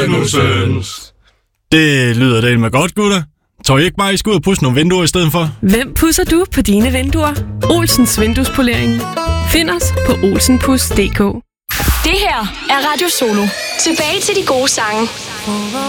Renosens. Det lyder da med godt, gutter. Tror I ikke bare, I skal ud og pudse nogle vinduer i stedet for? Hvem pudser du på dine vinduer? Olsens Vinduespolering. Find os på olsenpus.dk. Det her er Radio Solo. Tilbage til de gode sange.